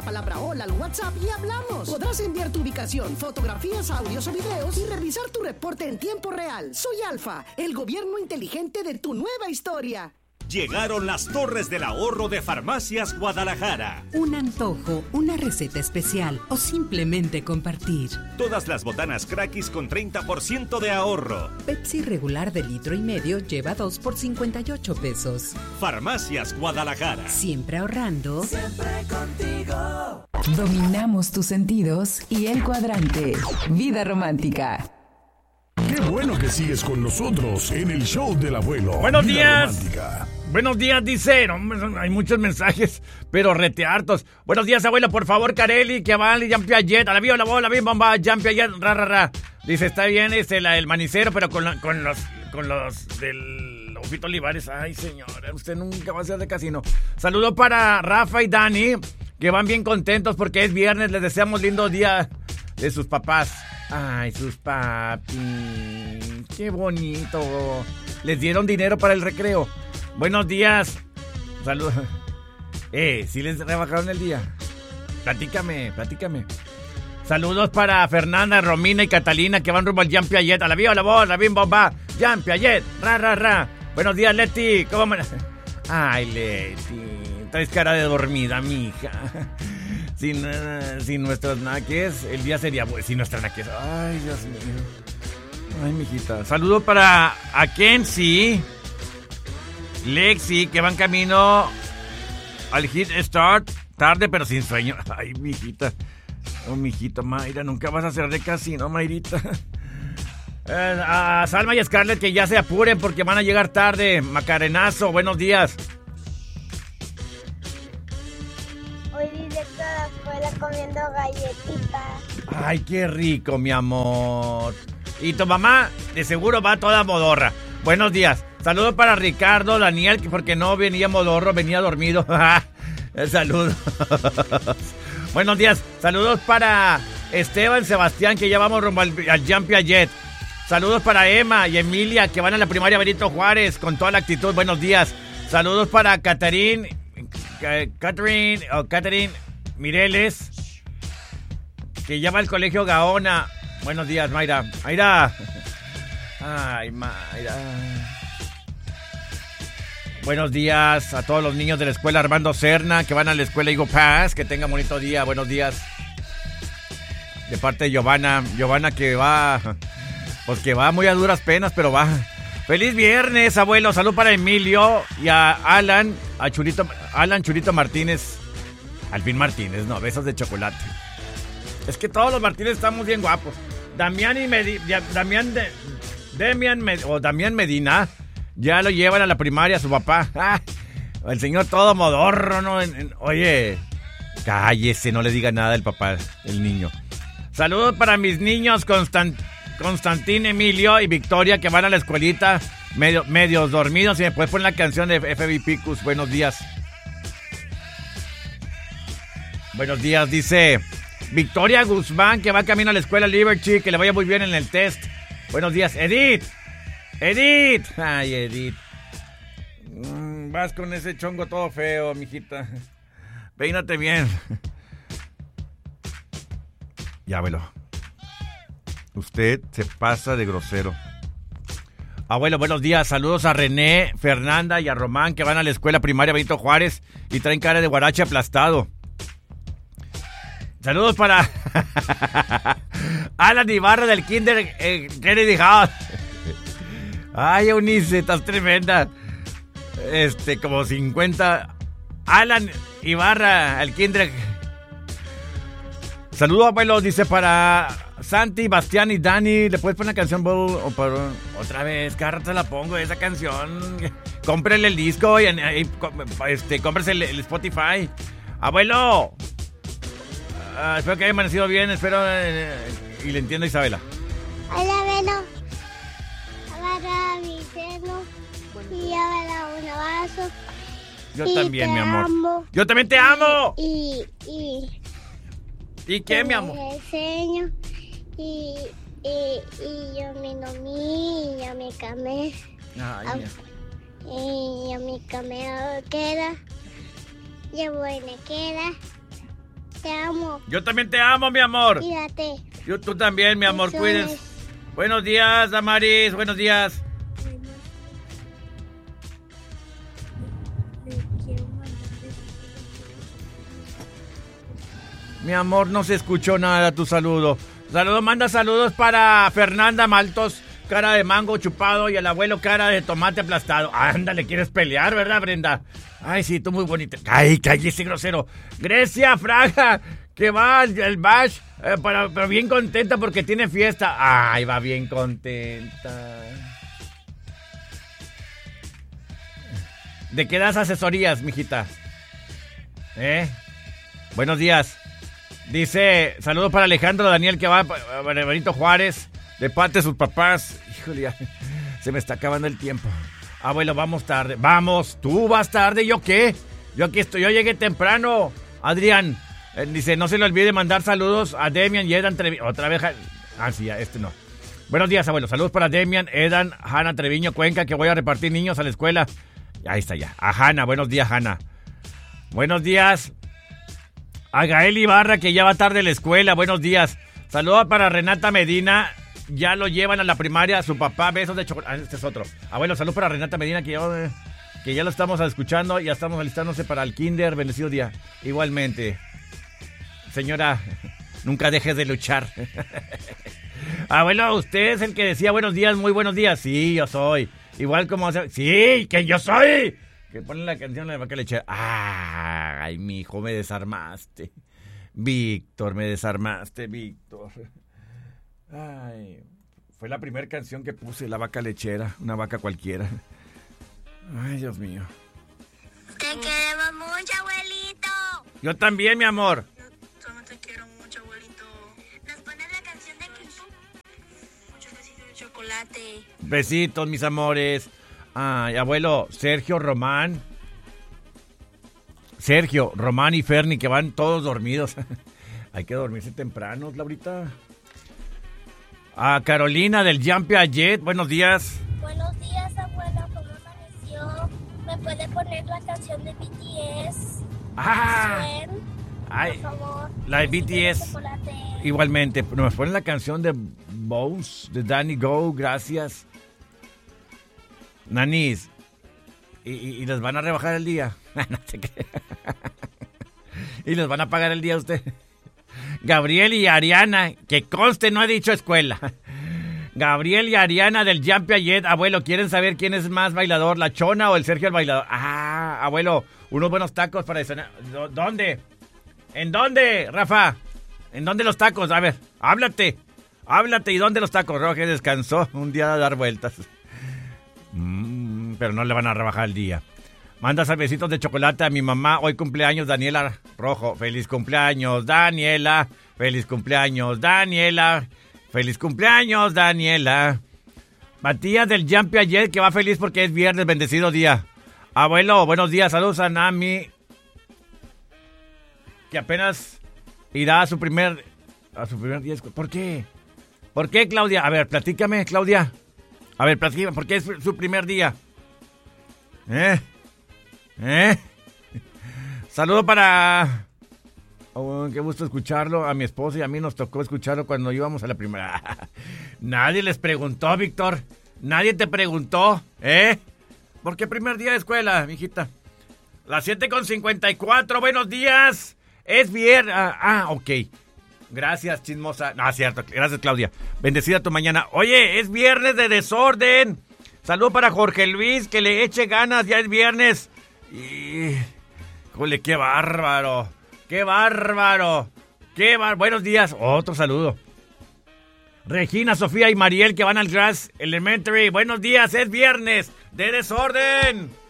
palabra hola al WhatsApp y hablamos. Podrás enviar tu ubicación, fotografías, audios o videos y revisar tu reporte en tiempo real. Soy Alfa, el gobierno inteligente de tu nueva historia. Llegaron las Torres del Ahorro de Farmacias Guadalajara. Un antojo, una receta especial o simplemente compartir. Todas las botanas Crackis con 30% de ahorro. Pepsi regular de 1,5 litros lleva 2 por 58 pesos. Farmacias Guadalajara. Siempre ahorrando. Siempre contigo. Dominamos tus sentidos y el cuadrante. Vida romántica. Qué bueno que sigues con nosotros en el show del abuelo. Buenos Vida días. romántica. Buenos días, dice. No, hay muchos mensajes, pero reteartos. Buenos días, abuelo. Por favor, Carelli, que vale, Jean Piaget. A la viva, la bola, bien, bomba, Jean Piaget, ra. Dice, está bien el manicero, pero con los del Ofito Olivares. Ay, señora, usted nunca va a ser de casino. Saludo para Rafa y Dani, que van bien contentos porque es viernes. Les deseamos lindo día de sus papás. Ay, sus papi. Qué bonito. Les dieron dinero para el recreo. Buenos días. Saludos. ¿Sí les rebajaron el día? Platícame. Saludos para Fernanda, Romina y Catalina, que van rumbo al Jean Piaget. A la viva, la voz, la bim bomba. Jean Piaget, ra. Buenos días, Leti. ¿Cómo me... Ay, Leti. Traes cara de dormida, mija. Sin nuestros naques, el día sería bueno. Sin nuestros naques. Ay, Dios mío. Ay, mijita. Saludo para a Kenzie, Lexi, que van camino al Hit Start. Tarde, pero sin sueño. Ay, mijita. Oh, mijita, Mayra. Nunca vas a ser de casino, Mayrita. A Salma y Scarlett, que ya se apuren porque van a llegar tarde. Macarenazo, buenos días. Hoy directo a la escuela comiendo galletitas. Ay, qué rico, mi amor. Y tu mamá de seguro va toda modorra. Buenos días. Saludos para Ricardo, Daniel, que porque no venía modorro, venía dormido. Saludos. Buenos días. Saludos para Esteban, Sebastián, que ya vamos rumbo al Jean Piaget. Saludos para Emma y Emilia, que van a la primaria Benito Juárez con toda la actitud. Buenos días. Saludos para Catherine Mireles, que llama al colegio Gaona. Buenos días, Mayra. Ay, Mayra. Buenos días a todos los niños de la escuela Armando Serna, que van a la escuela Higo Paz. Que tengan bonito día. Buenos días. De parte de Giovanna, que va, pues que va muy a duras penas, pero va. Feliz viernes, abuelo. Salud para Emilio y a Alan Churito Martínez. Alvin Martínez, no, besos de chocolate. Es que todos los Martínez estamos bien guapos. Damián Medina ya lo llevan a la primaria su papá. El señor todo modorro, ¿no? Oye, cállese, no le diga nada el papá, el niño. Saludos para mis niños Constantín, Emilio y Victoria, que van a la escuelita medios dormidos. Y me puedes poner la canción de FB Picus. Buenos días. Buenos días, dice Victoria Guzmán, que va camino a la escuela Liberty, que le vaya muy bien en el test. Buenos días, Edith. Ay, Edith. Vas con ese chongo todo feo, mijita. Peínate bien. Ya, abuelo. Usted se pasa de grosero. Abuelo, buenos días. Saludos a René, Fernanda y a Román, que van a la escuela primaria Benito Juárez y traen cara de guarache aplastado. Saludos para Alan Ibarra del Kinder Kennedy House. Ay, Eunice, estás tremenda. Como 50. Alan Ibarra, el Kinder. Saludos, abuelo, dice para Santi, Bastián y Dani. ¿Le puedes poner la canción otra vez? Cada rato la pongo, esa canción. Cómprele el disco y cómprese el Spotify. Abuelo. Espero que haya amanecido bien, y le entiendo a Isabela. Hola, Velo. Agarra mi seno y agarra un abrazo. Yo también, mi amor. Amo. Yo también te amo. ¿Y qué, mi amor? Me enseño y yo me camé. Ay, y yo me camé queda. Yo me queda. te amo. Yo también te amo, mi amor. Cuídate. Tú también, mi amor, cuídense. Buenos días, Damaris, buenos días. Mi amor, no se escuchó nada tu saludo. Manda saludos para Fernanda Maltos, cara de mango chupado, y al abuelo, cara de tomate aplastado. Ándale, ¿quieres pelear, verdad, Brenda? Ay, sí, tú muy bonita. Ay, cállese, grosero. Grecia Fraga, que va al bash, pero bien contenta porque tiene fiesta. Ay, va bien contenta. ¿De qué das asesorías, mijita? Buenos días. Dice, saludos para Alejandro Daniel, que va para Benito Juárez, de parte de sus papás. Híjole, ya se me está acabando el tiempo. Abuelo, vamos tarde. Vamos, tú vas tarde, ¿yo qué? Yo aquí estoy, yo llegué temprano. Adrián, dice, no se le olvide mandar saludos a Demian y Edan Treviño. Otra vez, sí, ya, no. Buenos días, abuelo, saludos para Demian, Edan, Hanna Treviño, Cuenca, que voy a repartir niños a la escuela. Ahí está ya. A Hanna, buenos días, Hanna. Buenos días a Gael Ibarra, que ya va tarde a la escuela. Buenos días. Saludos para Renata Medina. Ya lo llevan a la primaria. Su papá, besos de chocolate. Este es otro. Abuelo, salud para Renata Medina, que ya lo estamos escuchando. Ya estamos alistándose para el kinder. Bendecido día. Igualmente. Señora, nunca dejes de luchar. Abuelo, usted es el que decía buenos días, muy buenos días. Sí, yo soy. Igual como... Sí, que yo soy. Que ponen la canción de la vaca lechera. Ay, mi hijo, me desarmaste. Víctor, me desarmaste, Víctor. Ay, fue la primera canción que puse, la vaca lechera. Una vaca cualquiera. Ay, Dios mío. Te queremos mucho, abuelito. Yo también, mi amor. Yo también te quiero mucho, abuelito. ¿Nos pones la canción de Kimpo? Muchos besitos de chocolate. Besitos, mis amores. Ay, abuelo, Sergio Román y Ferni, que van todos dormidos. Hay que dormirse temprano, Laurita. A Carolina del Jumpy Jet, buenos días. Buenos días, abuela, ¿cómo amaneció? ¿Me puede poner la canción de BTS? Ay, por favor. La de BTS. Igualmente, nos ponen la canción de Bones, de Danny Go, gracias. Nanis, ¿y les van a rebajar el día? No sé qué. ¿Y les van a pagar el día a usted? Gabriel y Ariana, que conste, no he dicho escuela. Gabriel y Ariana del Jumpy Jet. Abuelo, ¿quieren saber quién es más bailador, la Chona o el Sergio el bailador? Abuelo, unos buenos tacos para desayunar. ¿Dónde? ¿En dónde, Rafa? ¿En dónde los tacos? A ver, háblate, ¿y dónde los tacos? Roge descansó un día a dar vueltas. Pero no le van a rebajar el día. Manda salvecitos de chocolate a mi mamá. Hoy cumpleaños Daniela Rojo. Feliz cumpleaños, Daniela. Feliz cumpleaños, Daniela. Feliz cumpleaños, Daniela. Matías del Jumpy Jet, que va feliz porque es viernes. Bendecido día. Abuelo, buenos días. Saludos a Nami, que apenas irá a su primer día. ¿Por qué? ¿Por qué, Claudia? A ver, platícame, Claudia. A ver, platícame, ¿por qué es su primer día? Saludo para... qué gusto escucharlo. A mi esposa y a mí nos tocó escucharlo cuando íbamos a la primera. Nadie les preguntó, Víctor. Nadie te preguntó, ¿por qué primer día de escuela, mijita? Las 7:54, buenos días. Es viernes. Ok. Gracias, chismosa. No, cierto. Gracias, Claudia. Bendecida tu mañana. Oye, es viernes de desorden. Saludo para Jorge Luis, que le eche ganas. Ya es viernes. Híjole, qué bárbaro. Buenos días. Otro saludo. Regina, Sofía y Mariel, que van al Grass Elementary. Buenos días, es viernes de desorden.